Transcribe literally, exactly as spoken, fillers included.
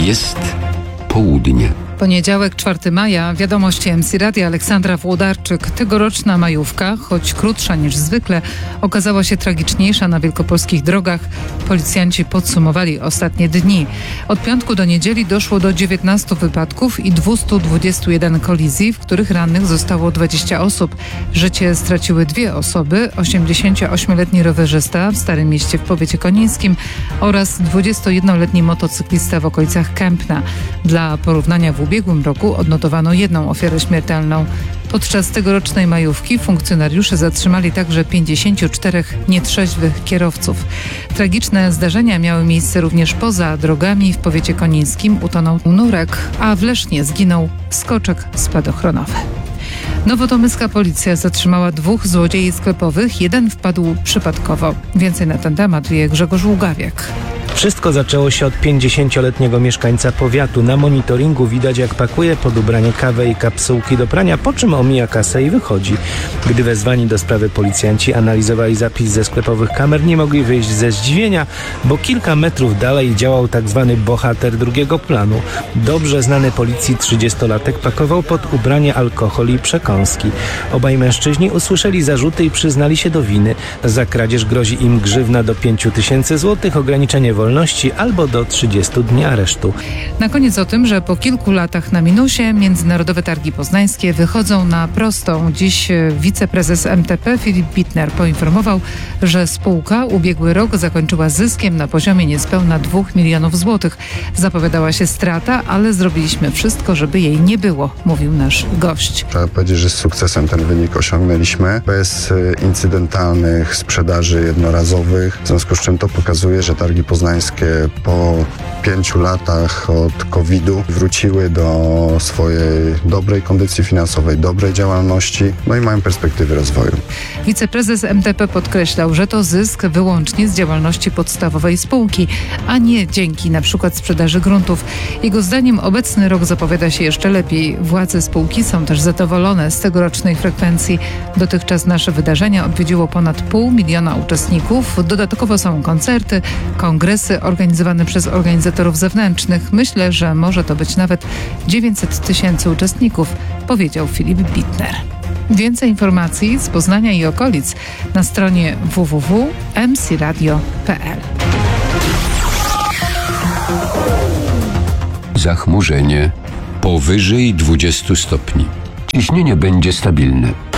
Jest południe. Poniedziałek, czwartego maja, wiadomości M C Radia, Aleksandra Włodarczyk. Tegoroczna majówka, choć krótsza niż zwykle, okazała się tragiczniejsza na wielkopolskich drogach. Policjanci podsumowali ostatnie dni. Od piątku do niedzieli doszło do dziewiętnastu wypadków i dwustu dwudziestu jeden kolizji, w których rannych zostało dwadzieścia osób. Życie straciły dwie osoby, osiemdziesięcioośmioletni rowerzysta w Starym Mieście w powiecie konińskim oraz dwudziestojednoletni motocyklista w okolicach Kępna. Dla porównania w ubiegłym roku odnotowano jedną ofiarę śmiertelną. Podczas tegorocznej majówki funkcjonariusze zatrzymali także pięćdziesięciu czterech nietrzeźwych kierowców. Tragiczne zdarzenia miały miejsce również poza drogami. W powiecie konińskim utonął Nurek, a w Lesznie zginął skoczek spadochronowy. Nowotomyska policja zatrzymała dwóch złodziei sklepowych. Jeden wpadł przypadkowo. Więcej na ten temat wie Grzegorz Ługawiak. Wszystko zaczęło się od pięćdziesięcioletniego mieszkańca powiatu. Na monitoringu widać, jak pakuje pod ubranie kawę i kapsułki do prania, po czym omija kasę i wychodzi. Gdy wezwani do sprawy policjanci analizowali zapis ze sklepowych kamer, nie mogli wyjść ze zdziwienia, bo kilka metrów dalej działał tak zwany bohater drugiego planu. Dobrze znany policji trzydziestolatek pakował pod ubranie alkohol i przekąski. Obaj mężczyźni usłyszeli zarzuty i przyznali się do winy. Za kradzież grozi im grzywna do pięciu tysięcy złotych, ograniczenie wolności albo do trzydziestu dni aresztu. Na koniec o tym, że po kilku latach na minusie Międzynarodowe Targi Poznańskie wychodzą na prostą. Dziś wiceprezes M T P Filip Bittner poinformował, że spółka ubiegły rok zakończyła zyskiem na poziomie niespełna dwóch milionów złotych. Zapowiadała się strata, ale zrobiliśmy wszystko, żeby jej nie było, mówił nasz gość. Trzeba powiedzieć, że z sukcesem ten wynik osiągnęliśmy, bez incydentalnych sprzedaży jednorazowych, w związku z czym to pokazuje, że Targi Poznańskie po pięciu latach od kowidu wróciły do swojej dobrej kondycji finansowej, dobrej działalności, no i mają perspektywy rozwoju. Wiceprezes M T P podkreślał, że to zysk wyłącznie z działalności podstawowej spółki, a nie dzięki na przykład sprzedaży gruntów. Jego zdaniem obecny rok zapowiada się jeszcze lepiej. Władze spółki są też zadowolone z tegorocznej frekwencji. Dotychczas nasze wydarzenia odwiedziło ponad pół miliona uczestników. Dodatkowo są koncerty, kongresy organizowane przez organizatorów zewnętrznych. Myślę, że może to być nawet dziewięćset tysięcy uczestników, powiedział Filip Bittner. Więcej informacji z Poznania i okolic na stronie w w w kropka m c radio kropka p l. Zachmurzenie powyżej dwudziestu stopni. Ciśnienie będzie stabilne.